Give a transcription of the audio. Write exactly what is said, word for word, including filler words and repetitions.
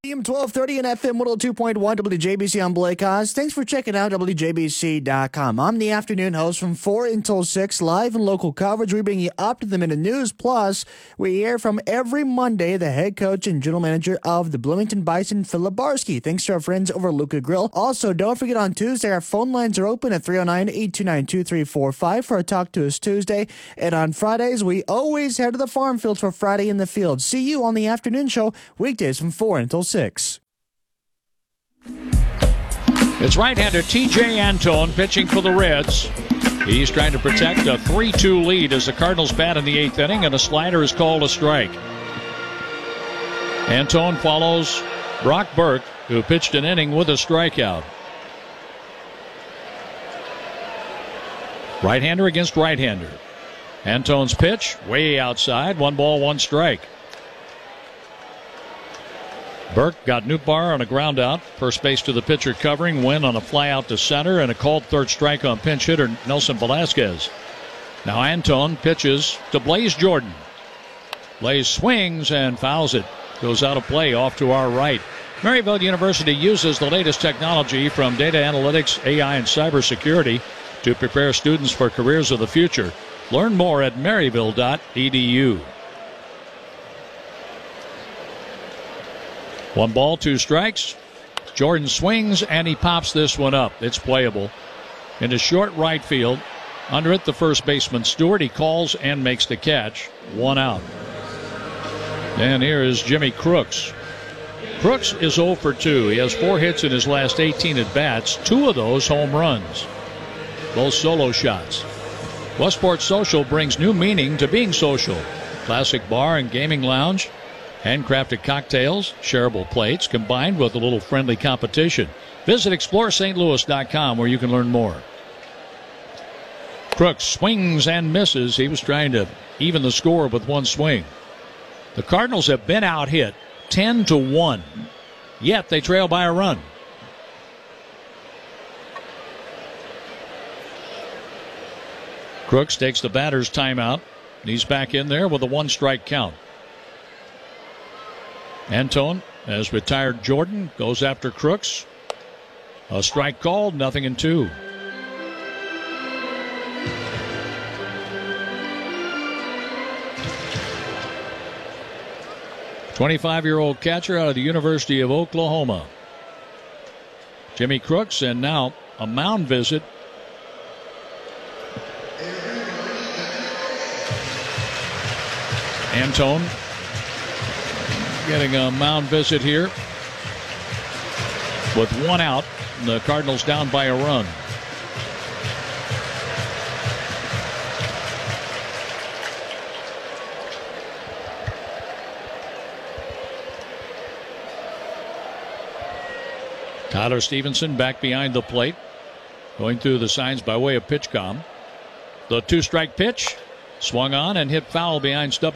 A M twelve thirty and F M one oh two point one W J B C. I'm Blake Haas. Thanks for checking out W J B C dot com. I'm the afternoon host from four until six, live and local coverage. We bring you up to the minute news. Plus, we hear from every Monday the head coach and general manager of the Bloomington Bison, Philip Barsky. Thanks to our friends over at Luca Grill. Also, don't forget on Tuesday, our phone lines are open at three oh nine, eight two nine, two three four five for a Talk to Us Tuesday. And on Fridays, we always head to the farm fields for Friday in the Field. See you on the afternoon show, weekdays from four until six. It's right-hander T J Antone pitching for the Reds. He's trying to protect a three two lead as the Cardinals bat in the eighth inning, and a slider is called a strike. Antone follows Brock Burke, who pitched an inning with a strikeout. Right-hander against right-hander. Antone's pitch way outside. One ball, one strike. Burke got Nootbaar on a ground out. First base to the pitcher covering. Wynn on a fly out to center, and a called third strike on pinch hitter Nelson Velasquez. Now Antone pitches to Blaze Jordan. Blaze swings and fouls it. Goes out of play off to our right. Maryville University uses the latest technology from data analytics, A I, and cybersecurity to prepare students for careers of the future. Learn more at maryville dot e d u. One ball, two strikes. Jordan swings, and he pops this one up. It's playable. Into short right field. Under it, the first baseman, Stewart. He calls and makes the catch. One out. And here is Jimmy Crooks. Crooks is oh for two. He has four hits in his last eighteen at-bats. Two of those home runs. Both solo shots. Westport Social brings new meaning to being social. Classic bar and gaming lounge. Handcrafted cocktails, shareable plates, combined with a little friendly competition. Visit explore st louis dot com where you can learn more. Crooks swings and misses. He was trying to even the score with one swing. The Cardinals have been out hit ten to one, yet they trail by a run. Crooks takes the batter's timeout. He's back in there with a one strike count. Antone has retired Jordan, goes after Crooks. A strike called, nothing in two. twenty-five-year-old catcher out of the University of Oklahoma. Jimmy Crooks, and now a mound visit. Antone getting a mound visit here with one out. The Cardinals down by a run. Tyler Stevenson back behind the plate, going through the signs by way of PitchCom. The two-strike pitch swung on and hit foul behind Stubby